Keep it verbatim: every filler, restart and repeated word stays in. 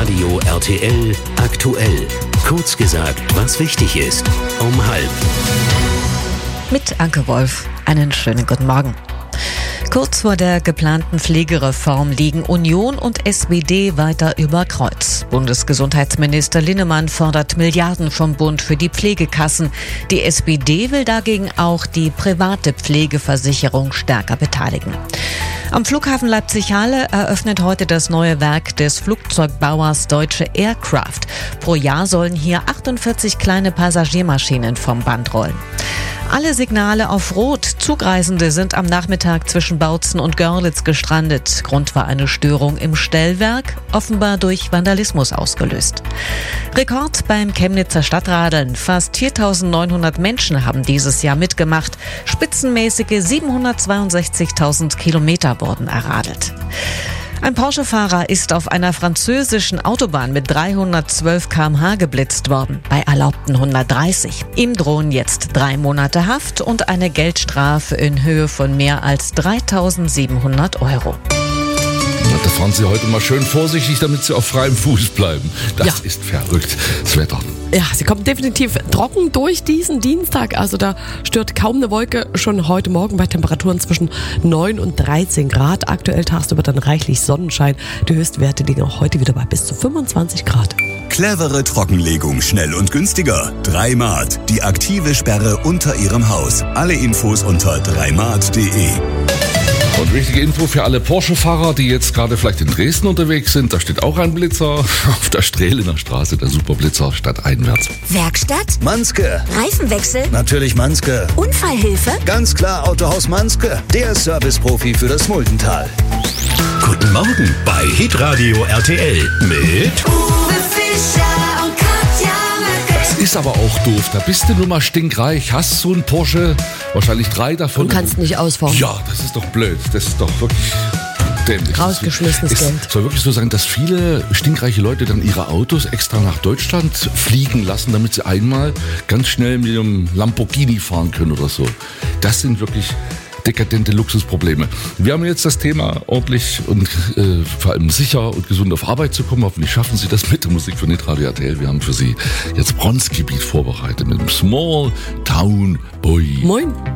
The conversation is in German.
Hitradio R T L aktuell. Kurz gesagt, was wichtig ist. Um halb. Mit Anke Wolf. Einen schönen guten Morgen. Kurz vor der geplanten Pflegereform liegen Union und S P D weiter über Kreuz. Bundesgesundheitsminister Linnemann fordert Milliarden vom Bund für die Pflegekassen. Die S P D will dagegen auch die private Pflegeversicherung stärker beteiligen. Am Flughafen Leipzig-Halle eröffnet heute das neue Werk des Flugzeugbauers Deutsche Aircraft. Pro Jahr sollen hier achtundvierzig kleine Passagiermaschinen vom Band rollen. Alle Signale auf Rot. Zugreisende sind am Nachmittag zwischen Bautzen und Görlitz gestrandet. Grund war eine Störung im Stellwerk, offenbar durch Vandalismus ausgelöst. Rekord beim Chemnitzer Stadtradeln. Fast viertausendneunhundert Menschen haben dieses Jahr mitgemacht. Spitzenmäßige siebenhundertzweiundsechzigtausend Kilometer wurden erradelt. Ein Porsche-Fahrer ist auf einer französischen Autobahn mit dreihundertzwölf Kilometer pro Stunde geblitzt worden, bei erlaubten hundertdreißig. Ihm drohen jetzt drei Monate Haft und eine Geldstrafe in Höhe von mehr als dreitausendsiebenhundert Euro. Da fahren Sie heute mal schön vorsichtig, damit Sie auf freiem Fuß bleiben. Das ja. ist verrückt, das Wetter. Ja, sie kommt definitiv trocken durch diesen Dienstag. Also da stört kaum eine Wolke. Schon heute Morgen bei Temperaturen zwischen neun und dreizehn Grad. Aktuell tagsüber dann reichlich Sonnenschein. Die Höchstwerte liegen auch heute wieder bei bis zu fünfundzwanzig Grad. Clevere Trockenlegung, schnell und günstiger. Dreimat, die aktive Sperre unter Ihrem Haus. Alle Infos unter dreimat punkt de. Und wichtige Info für alle Porsche-Fahrer, die jetzt gerade vielleicht in Dresden unterwegs sind. Da steht auch ein Blitzer auf der Strehlener Straße, der Superblitzer stadteinwärts. Werkstatt? Manske. Reifenwechsel? Natürlich Manske. Unfallhilfe? Ganz klar Autohaus Manske. Der Serviceprofi für das Muldental. Guten Morgen bei Hitradio R T L mit Uwe Fischer und Katja Möcke. Das ist aber auch doof. Da bist du nur mal stinkreich, hast so einen Porsche, wahrscheinlich drei davon. Und kannst nicht ausfahren. Ja, das ist doch blöd. Das ist doch wirklich dämlich. Rausgeschmissenes es, Geld. Es soll wirklich so sein, dass viele stinkreiche Leute dann ihre Autos extra nach Deutschland fliegen lassen, damit sie einmal ganz schnell mit einem Lamborghini fahren können oder so. Das sind wirklich dekadente Luxusprobleme. Wir haben jetzt das Thema, ordentlich und äh, vor allem sicher und gesund auf Arbeit zu kommen. Hoffentlich schaffen Sie das mit der Musik von Hitradio R T L. Wir haben für Sie jetzt Bronzgebiet vorbereitet mit dem Small Town Boy. Moin.